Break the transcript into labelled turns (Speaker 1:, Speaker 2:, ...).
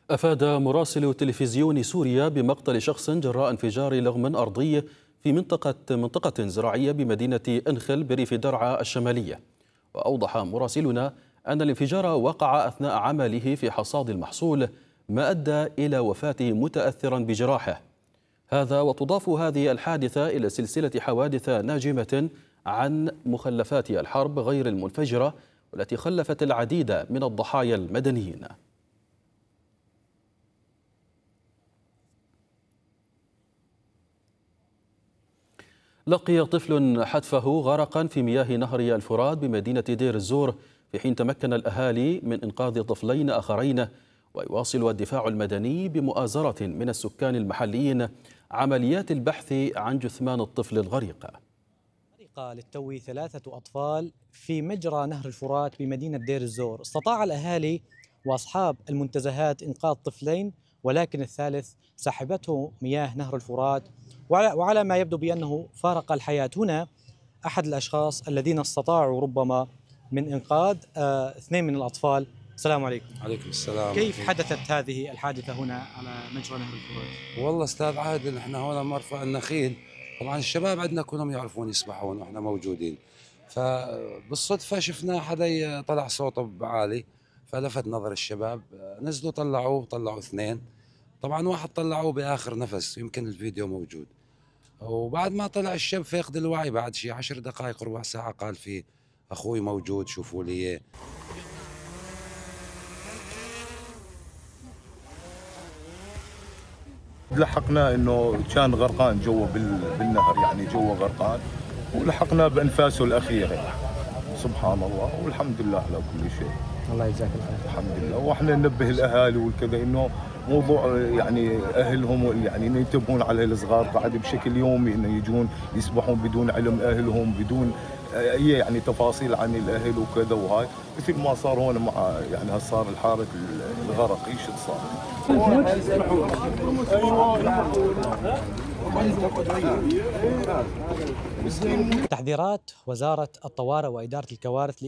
Speaker 1: أفاد مراسل تلفزيون سوريا بمقتل شخص جراء انفجار لغم أرضي في منطقة زراعية بمدينة أنخل بريف درعا الشمالية. وأوضح مراسلنا أن الانفجار وقع أثناء عمله في حصاد المحصول، ما أدى إلى وفاته متأثرا بجراحه. هذا وتضاف هذه الحادثة إلى سلسلة حوادث ناجمة عن مخلفات الحرب غير المنفجرة، والتي خلفت العديد من الضحايا المدنيين. لقي طفل حتفه غرقا في مياه نهر الفرات بمدينة دير الزور، في حين تمكن الأهالي من إنقاذ طفلين آخرين. ويواصل الدفاع المدني بمؤازرة من السكان المحليين عمليات البحث عن جثمان الطفل الغريق.
Speaker 2: غرق للتو 3 أطفال في مجرى نهر الفرات بمدينة دير الزور. استطاع الأهالي وأصحاب المنتزهات إنقاذ طفلين، ولكن الثالث سحبته مياه نهر الفرات، وعلى ما يبدو بأنه فارق الحياة. هنا أحد الأشخاص الذين استطاعوا ربما من إنقاذ 2 من الأطفال. السلام عليكم.
Speaker 3: عليكم السلام.
Speaker 2: كيف حدثت هذه الحادثة هنا على مجرى نهر الفرات؟
Speaker 3: والله استاذ عادل، احنا هنا مرفأ النخيل، طبعا الشباب عندنا كلهم يعرفون يسبحون واحنا موجودين، فبالصدفة شفنا حدا طلع صوته عالي فلفت نظر الشباب، نزلوا طلعوا 2. طبعا واحد طلعوه بآخر نفس، يمكن الفيديو موجود. وبعد ما طلع الشاب فاقد الوعي بعد شيء 10 دقائق ربع ساعة قال في أخوي موجود شوفوا لي إياه.
Speaker 4: لحقنا انه كان غرقان جوا بالنهر، يعني جوا غرقان، ولحقنا بانفاسه الاخيره. سبحان الله والحمد لله على كل شيء.
Speaker 2: الله يجزاك الخير.
Speaker 4: الحمد لله. واحنا ننبه الاهالي والكذا انه موضوع يعني اهلهم يعني ينتبهون على الصغار بعد بشكل يومي، انه يجون يسبحون بدون علم اهلهم، بدون اي يعني تفاصيل عن الاهل وكذا. وهاي مثل ما صار هون مع يعني صار الحاره الغرق. ايش صار؟
Speaker 2: تحذيرات وزارة الطوارئ وإدارة الكوارث